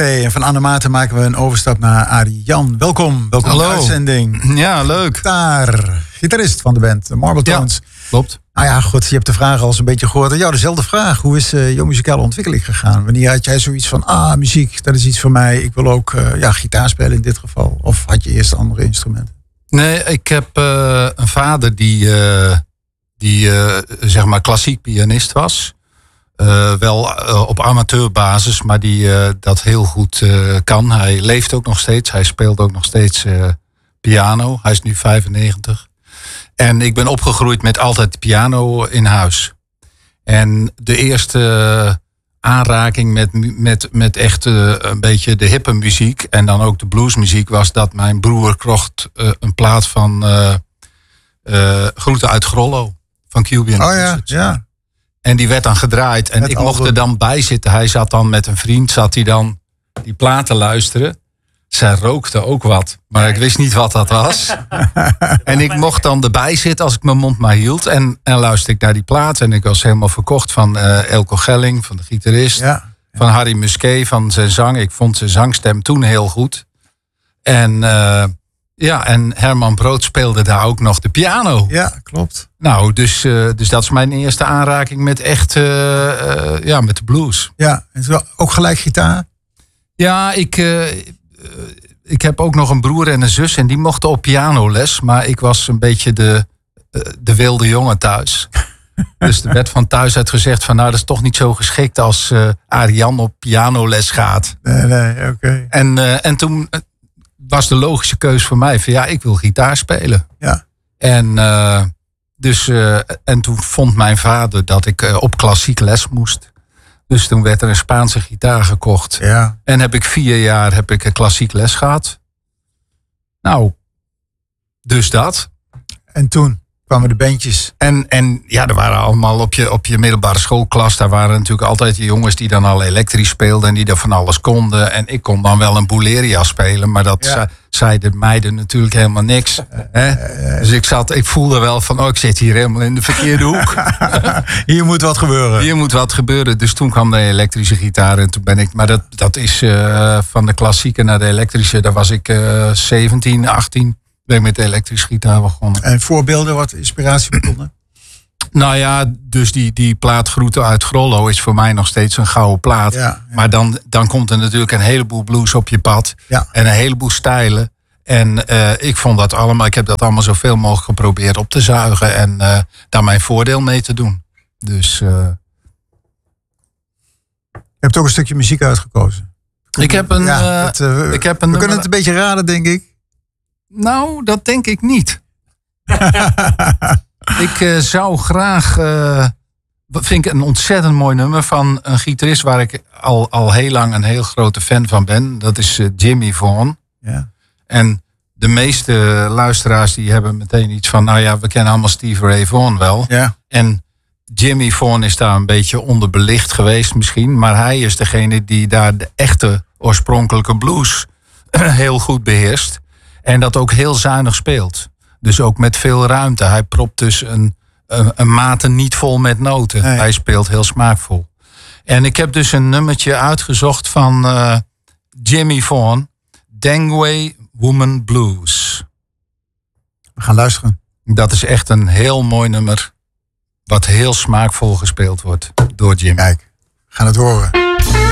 en van Anne Maarten maken we een overstap naar Arie Jan. Welkom in de uitzending. Ja, leuk. Gitarist van de band Marble Tones. Ja, klopt. Nou ja, goed, je hebt de vraag al eens een beetje gehoord. En jou dezelfde vraag. Hoe is jouw muzikale ontwikkeling gegaan? Wanneer had jij zoiets van, muziek, dat is iets voor mij. Ik wil ook gitaar spelen in dit geval. Of had je eerst andere instrumenten? Nee, ik heb een vader die zeg maar klassiek pianist was. Wel op amateurbasis, maar die dat heel goed kan. Hij leeft ook nog steeds. Hij speelt ook nog steeds piano. Hij is nu 95. En ik ben opgegroeid met altijd piano in huis. En de eerste aanraking met echt een beetje de hippe muziek en dan ook de bluesmuziek was dat mijn broer kocht een plaat van Groeten uit Grollo van Cubian. Oh ja. En die werd dan gedraaid en ik mocht er dan bij zitten. Hij zat dan met een vriend, zat hij dan die platen luisteren. Zij rookte ook wat, maar ik wist niet wat dat was. En ik mocht dan erbij zitten als ik mijn mond maar hield. En luisterde ik naar die plaat. En ik was helemaal verkocht van Elko Gelling, van de gitarist. Ja. Van Harry Musquet, van zijn zang. Ik vond zijn zangstem toen heel goed. En en Herman Brood speelde daar ook nog de piano. Ja, klopt. Nou, dus dat is mijn eerste aanraking met echt, met de blues. Ja, en ook gelijk gitaar? Ja, ik heb ook nog een broer en een zus en die mochten op pianoles. Maar ik was een beetje de wilde jongen thuis. Dus er werd van thuis uit gezegd van dat is toch niet zo geschikt als Arie Jan op pianoles gaat. Nee, oké. En toen was de logische keus voor mij van ik wil gitaar spelen. Ja. En toen vond mijn vader dat ik op klassiek les moest. Dus toen werd er een Spaanse gitaar gekocht. Ja. En heb ik 4 jaar klassiek les gehad. Nou, dus dat. En toen kwamen de bandjes. En er waren allemaal op je middelbare schoolklas. Daar waren natuurlijk altijd de jongens die dan al elektrisch speelden. En die er van alles konden. En ik kon dan wel een Bouleria spelen. Maar dat zei de meiden natuurlijk helemaal niks. Dus ik voelde wel van, ik zit hier helemaal in de verkeerde hoek. Hier moet wat gebeuren. Hier moet wat gebeuren. Dus toen kwam de elektrische gitaar. En toen ben ik, maar dat is van de klassieke naar de elektrische. Daar was ik 17, 18. Ben ik met de elektrische gitaar begonnen. En voorbeelden, wat inspiratiebronnen? Nou ja, dus die plaat Groeten uit Grollo is voor mij nog steeds een gouden plaat. Ja. Maar dan komt er natuurlijk een heleboel blues op je pad. Ja. En een heleboel stijlen. En ik heb dat allemaal zoveel mogelijk geprobeerd op te zuigen. En daar mijn voordeel mee te doen. Dus... Je hebt ook een stukje muziek uitgekozen. We kunnen het een beetje raden, denk ik. Nou, dat denk ik niet. Ik zou graag... vind ik een ontzettend mooi nummer van een gitarist waar ik al heel lang een heel grote fan van ben. Dat is Jimmy Vaughan. Ja. En de meeste luisteraars die hebben meteen iets van... we kennen allemaal Stevie Ray Vaughan wel. Ja. En Jimmy Vaughan is daar een beetje onderbelicht geweest misschien. Maar hij is degene die daar de echte oorspronkelijke blues heel goed beheerst. En dat ook heel zuinig speelt. Dus ook met veel ruimte. Hij propt dus een maten niet vol met noten. Nee. Hij speelt heel smaakvol. En ik heb dus een nummertje uitgezocht van Jimmy Vaughan. Dangway Woman Blues. We gaan luisteren. Dat is echt een heel mooi nummer. Wat heel smaakvol gespeeld wordt door Jimmy. Kijk, we gaan het horen.